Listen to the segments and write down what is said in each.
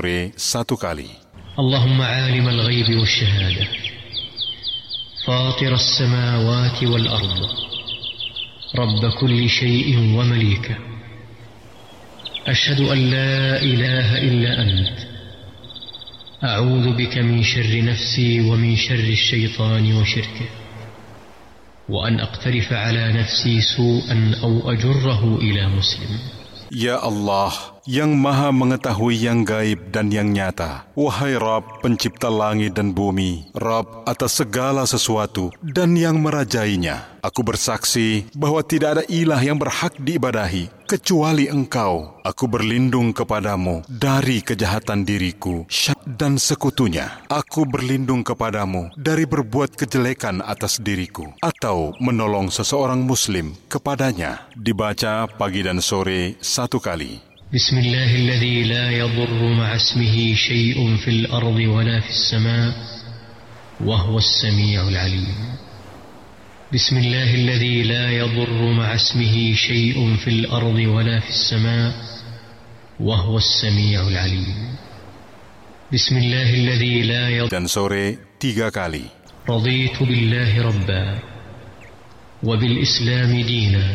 sore 1 kali. Allahumma alim al-ghaib wa syahada fatir as-samawati wal ard rabb kulli syai'in wa malika ashhadu an la ilaha illa ant a'udzu bika min syarri nafsi wa min syarri asy-syaitani wa syirkihi wa an aqtarifa ala nafsi su'an aw ajurrahu ila muslim. Ya Allah, yang maha mengetahui yang gaib dan yang nyata. Wahai Rabb, pencipta langit dan bumi, Rabb atas segala sesuatu dan yang merajainya. Aku bersaksi bahwa tidak ada ilah yang berhak diibadahi kecuali Engkau. Aku berlindung kepadamu dari kejahatan diriku dan sekutunya. Aku berlindung kepadamu dari berbuat kejelekan atas diriku atau menolong seseorang muslim kepadanya. Dibaca pagi dan sore 1 kali. Bismillahilladzi la yadurru ma'a ismihi syai'un fil ardi wala fis sama' wa huwas sami'ul 'alim. Bismillahilladzi la yadurru ma'a ismihi syai'un fil ardi wala fis sama' wa huwas sami'ul 'alim. Bismillahilladzi la yadurru. Dan sore 3 kali. Raditu billahi rabba wa bil islami dina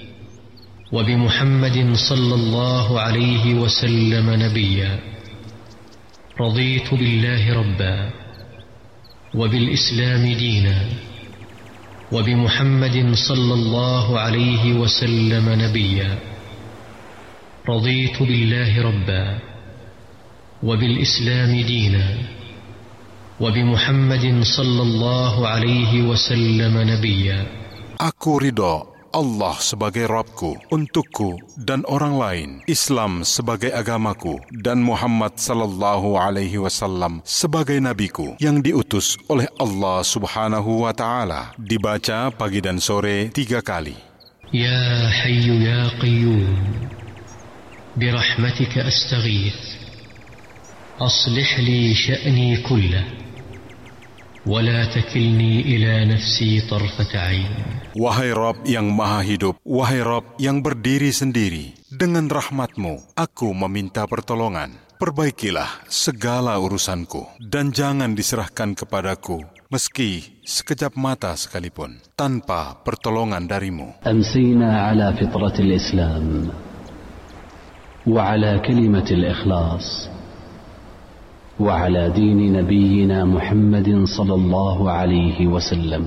وبمحمد صلى الله عليه وسلم نبيا رضيت بالله ربا وبالإسلام دينا وبمحمد صلى الله عليه وسلم نبيا رضيت بالله ربا وبالإسلام دينا وبمحمد صلى الله عليه وسلم نبيا. Aku ridho Allah sebagai Rabbku, untukku dan orang lain, Islam sebagai agamaku, dan Muhammad sallallahu alaihi wasallam sebagai nabiku yang diutus oleh Allah subhanahu wa ta'ala. Dibaca pagi dan sore 3 kali. Ya Hayyu ya Qayyum birahmatika astaghith aslih li sya'ni kullah ولا تكلني إلى نفسي طرفة عين. Wahai Rabb yang maha hidup, wahai Rabb yang berdiri sendiri, dengan rahmat-Mu aku meminta pertolongan. Perbaikilah segala urusanku, dan jangan diserahkan kepadaku, meski sekejap mata sekalipun, tanpa pertolongan dari-Mu. Amsina ala fitratil Islam, wa ala kalimatil ikhlas, وعلى دين نبينا محمد صلى الله عليه وسلم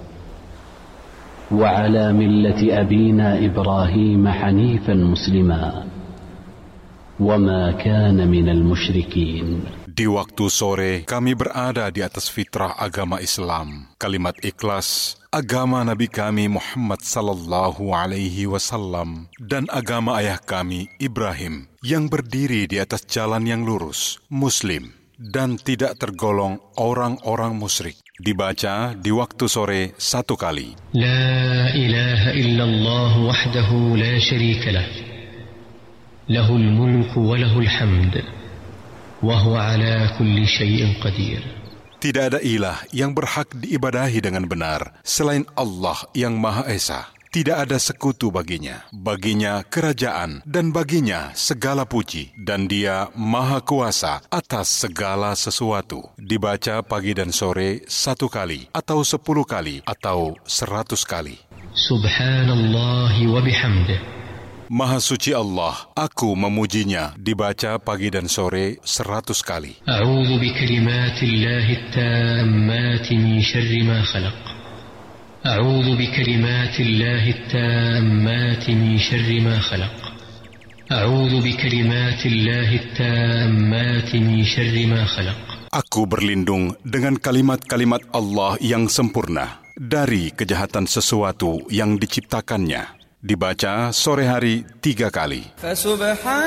وعلى ملة أبينا إبراهيم حنيفا مسلما وما كان من المشركين. Di waktu sore kami berada di atas fitrah agama Islam, kalimat ikhlas, agama Nabi kami Muhammad sallallahu alaihi wasallam, dan agama ayah kami Ibrahim yang berdiri di atas jalan yang lurus, muslim, dan tidak tergolong orang-orang musyrik. Dibaca di waktu sore 1 kali. La ilaha illallah wahdahu la syarika lah. Lahul mulku wa lahul hamd. Wa huwa ala kulli syai'in qadir. Tidak ada ilah yang berhak diibadahi dengan benar selain Allah yang Maha Esa. Tidak ada sekutu baginya. Baginya kerajaan dan baginya segala puji. Dan Dia Maha Kuasa atas segala sesuatu. Dibaca pagi dan sore 1 kali, atau 10 kali, atau 100 kali. Subhanallah wa bihamdih. Maha suci Allah, aku memujinya. Dibaca pagi dan sore 100 kali. A'udzu bi kalimatillahi tammati min syarri ma khalaq. أعوذ بكلمات الله التامات من شر ما خلق أعوذ بكلمات الله التامات من شر ما خلق. Aku berlindung dengan kalimat-kalimat Allah yang sempurna dari kejahatan sesuatu yang diciptakannya. Dibaca sore hari 3 kali.